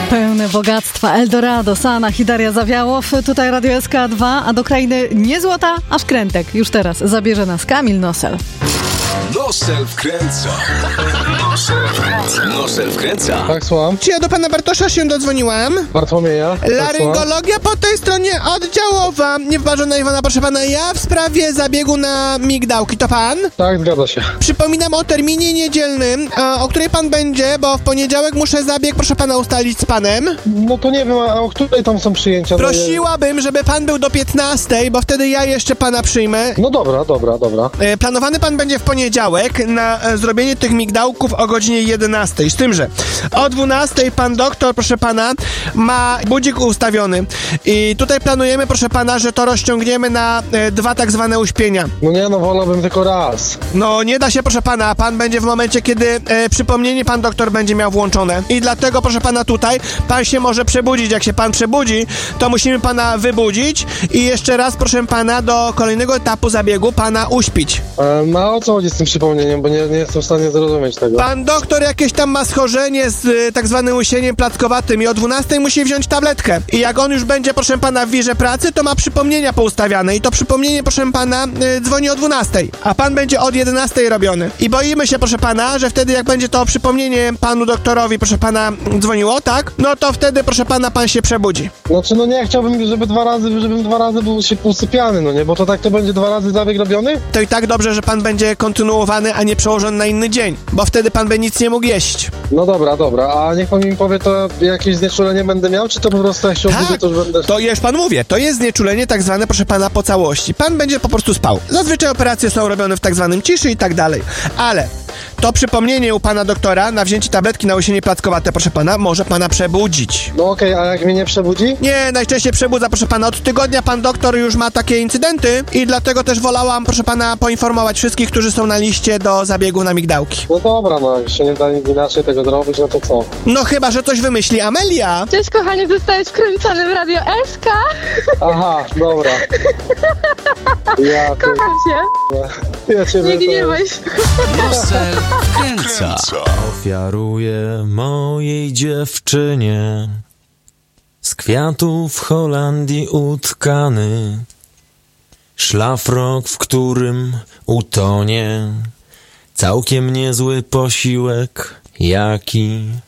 Pełne bogactwa Eldorado, Sanach i Daria Zawiałow. Tutaj Radio SK2, a do krainy nie złota, a szkrętek. Już teraz zabierze nas Kamil Nosel. Nosel wkręca. Nosel wkręca. Tak, słucham. Czy ja do pana Bartosza się dodzwoniłam? Bartłomieja. Laryngologia po tej stronie oddziałowa. Niewyparzona Iwona, proszę pana, ja w sprawie zabiegu na migdałki. To pan? Tak, zgadza się. Przypominam o terminie niedzielnym, o której pan będzie, bo w poniedziałek muszę zabieg, proszę pana, ustalić z panem. No to nie wiem, a o której tam są przyjęcia? Prosiłabym, żeby pan był do 15, bo wtedy ja jeszcze pana przyjmę. No dobra. Planowany pan będzie w poniedziałek na zrobienie tych migdałków o godzinie 11. Z tym, że o 12 pan doktor, proszę pana, ma budzik ustawiony. I tutaj planujemy, proszę pana, że to rozciągniemy na 2 tak zwane uśpienia. No nie, no wolałbym tylko raz. No nie da się, proszę pana, pan będzie w momencie, kiedy przypomnienie pan doktor będzie miał włączone. I dlatego, proszę pana, tutaj pan się może przebudzić. Jak się pan przebudzi, to musimy pana wybudzić i jeszcze raz, proszę pana, do kolejnego etapu zabiegu pana uśpić. No o co chodzi z tym przypomnieniem, bo nie jestem w stanie zrozumieć tego. Pan doktor jakieś tam ma schorzenie z tak zwanym usieniem plackowatym i o 12 musi wziąć tabletkę. I jak on już będzie, proszę pana, w wirze pracy, to ma przypomnienia poustawiane i to przypomnienie, proszę pana, dzwoni o 12, a pan będzie od 11 robiony. I boimy się, proszę pana, że wtedy jak będzie to przypomnienie panu doktorowi, proszę pana, dzwoniło, tak? No to wtedy, proszę pana, pan się przebudzi. Znaczy, no nie chciałbym, żebym dwa razy był się usypiany, no nie? Bo to tak to będzie 2 razy zabieg robiony? To i tak dobrze, że pan będzie kontynuowany, a nie przełożony na inny dzień, bo wtedy pan by nic nie mógł jeść. No dobra, a niech pan mi powie, to jakieś znieczulenie będę miał, czy to po prostu jak się obudzę, to już będę... To już pan mówię, to jest znieczulenie tak zwane, proszę pana, po całości. Pan będzie po prostu spał. Zazwyczaj operacje są robione w tak zwanym ciszy i tak dalej, ale to przypomnienie u pana doktora na wzięcie tabletki na usienie plackowate, proszę pana, może pana przebudzić. No okej, a jak mnie nie przebudzi? Nie, najczęściej przebudza, proszę pana. Od tygodnia pan doktor już ma takie incydenty i dlatego też wolałam, proszę pana, poinformować wszystkich, którzy są na liście do zabiegu na migdałki. No dobra, no jak się nie da nic inaczej tego zrobić, no to co? No chyba, że coś wymyśli Amelia. Cześć kochanie, zostałeś wkręcony w Radio SK. Aha, dobra. Kocham cię. Ja cię Nie gniewaj się. Nosel wkręca. Ofiaruję mojej dziewczynie z kwiatów w Holandii utkany szlafrok, w którym utonie całkiem niezły posiłek, jaki